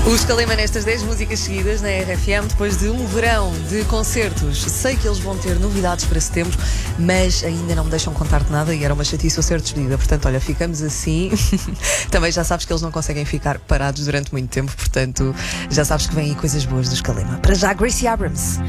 Os Kalema nestas 10 músicas seguidas na RFM, depois de um verão de concertos. Sei que eles vão ter novidades para setembro, mas ainda não me deixam contar-te nada e era uma chatice eu ser despedida. Portanto, olha, ficamos assim. Também já sabes que eles não conseguem ficar parados durante muito tempo, portanto, já sabes que vêm aí coisas boas dos Kalema. Para já, Gracie Abrams.